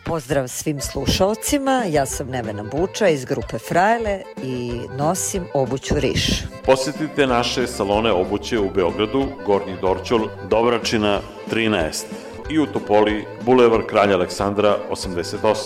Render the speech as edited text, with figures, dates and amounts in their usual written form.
Pozdrav svim slušalcima, ja sam Nevena Buča iz grupe Frajle i nosim obuću Riš. Posjetite naše salone obuće u Beogradu, Gornji Dorćol, Dobračina 13 i u Topoli, Bulevar Kralja Aleksandra 88.